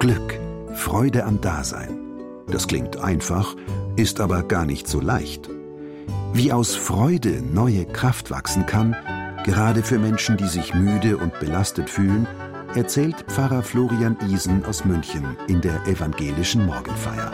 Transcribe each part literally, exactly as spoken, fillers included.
Glück, Freude am Dasein. Das klingt einfach, ist aber gar nicht so leicht. Wie aus Freude neue Kraft wachsen kann, gerade für Menschen, die sich müde und belastet fühlen, erzählt Pfarrer Florian Isen aus München in der evangelischen Morgenfeier.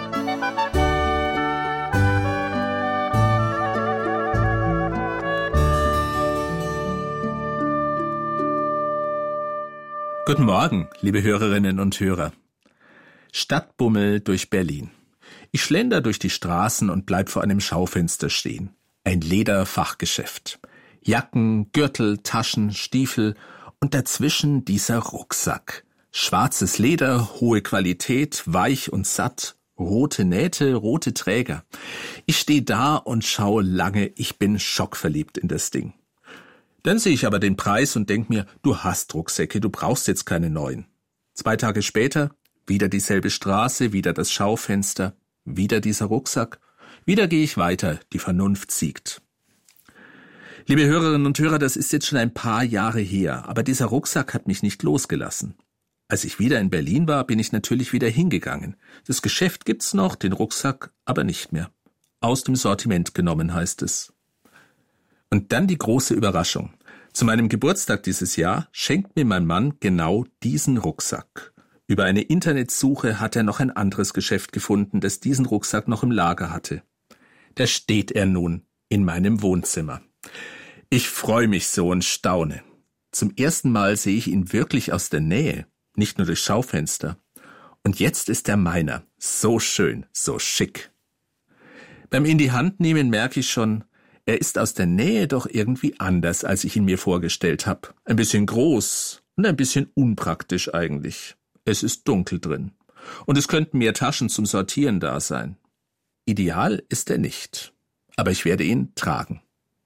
Guten Morgen, liebe Hörerinnen und Hörer. Stadtbummel durch Berlin. Ich schlender durch die Straßen und bleib vor einem Schaufenster stehen. Ein Lederfachgeschäft. Jacken, Gürtel, Taschen, Stiefel und dazwischen dieser Rucksack. Schwarzes Leder, hohe Qualität, weich und satt, rote Nähte, rote Träger. Ich stehe da und schaue lange, ich bin schockverliebt in das Ding. Dann sehe ich aber den Preis und denke mir, du hast Rucksäcke, du brauchst jetzt keine neuen. Zwei Tage später, wieder dieselbe Straße, wieder das Schaufenster, wieder dieser Rucksack. Wieder gehe ich weiter, die Vernunft siegt. Liebe Hörerinnen und Hörer, das ist jetzt schon ein paar Jahre her, aber dieser Rucksack hat mich nicht losgelassen. Als ich wieder in Berlin war, bin ich natürlich wieder hingegangen. Das Geschäft gibt's noch, den Rucksack aber nicht mehr. Aus dem Sortiment genommen, heißt es. Und dann die große Überraschung. Zu meinem Geburtstag dieses Jahr schenkt mir mein Mann genau diesen Rucksack. Über eine Internetsuche hat er noch ein anderes Geschäft gefunden, das diesen Rucksack noch im Lager hatte. Da steht er nun in meinem Wohnzimmer. Ich freue mich so und staune. Zum ersten Mal sehe ich ihn wirklich aus der Nähe, nicht nur durch Schaufenster. Und jetzt ist er meiner. So schön, so schick. Beim in die Hand nehmen merke ich schon, er ist aus der Nähe doch irgendwie anders, als ich ihn mir vorgestellt habe. Ein bisschen groß und ein bisschen unpraktisch eigentlich. Es ist dunkel drin. Und es könnten mehr Taschen zum Sortieren da sein. Ideal ist er nicht. Aber ich werde ihn tragen.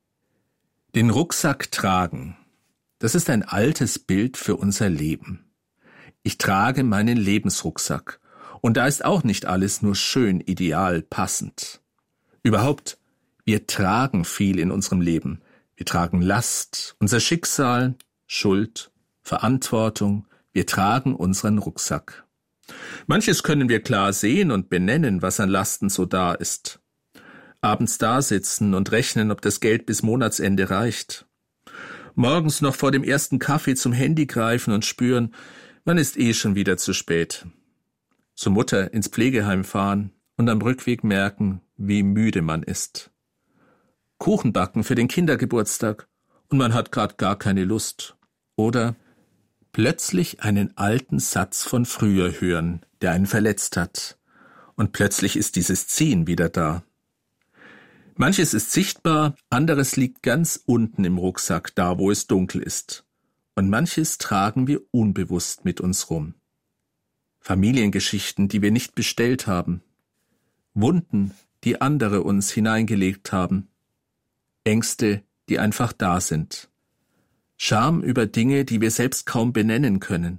Den Rucksack tragen. Das ist ein altes Bild für unser Leben. Ich trage meinen Lebensrucksack. Und da ist auch nicht alles nur schön, ideal, passend. Überhaupt, wir tragen viel in unserem Leben. Wir tragen Last, unser Schicksal, Schuld, Verantwortung. Wir tragen unseren Rucksack. Manches können wir klar sehen und benennen, was an Lasten so da ist. Abends dasitzen und rechnen, ob das Geld bis Monatsende reicht. Morgens noch vor dem ersten Kaffee zum Handy greifen und spüren, man ist eh schon wieder zu spät. Zur Mutter ins Pflegeheim fahren und am Rückweg merken, wie müde man ist. Kuchen backen für den Kindergeburtstag und man hat grad gar keine Lust. Oder plötzlich einen alten Satz von früher hören, der einen verletzt hat. Und plötzlich ist dieses Ziehen wieder da. Manches ist sichtbar, anderes liegt ganz unten im Rucksack, da wo es dunkel ist. Und manches tragen wir unbewusst mit uns rum. Familiengeschichten, die wir nicht bestellt haben. Wunden, die andere uns hineingelegt haben. Ängste, die einfach da sind. Scham über Dinge, die wir selbst kaum benennen können.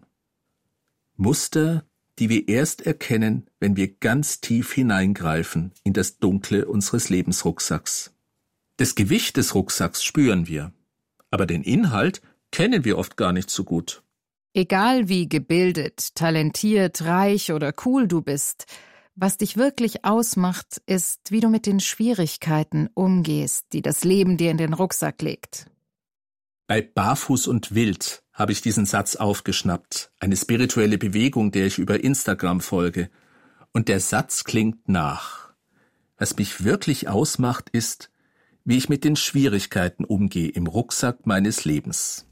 Muster, die wir erst erkennen, wenn wir ganz tief hineingreifen in das Dunkle unseres Lebensrucksacks. Das Gewicht des Rucksacks spüren wir, aber den Inhalt kennen wir oft gar nicht so gut. Egal wie gebildet, talentiert, reich oder cool du bist, was dich wirklich ausmacht, ist, wie du mit den Schwierigkeiten umgehst, die das Leben dir in den Rucksack legt. Bei Barfuß und Wild habe ich diesen Satz aufgeschnappt, eine spirituelle Bewegung, der ich über Instagram folge. Und der Satz klingt nach. Was mich wirklich ausmacht, ist, wie ich mit den Schwierigkeiten umgehe im Rucksack meines Lebens.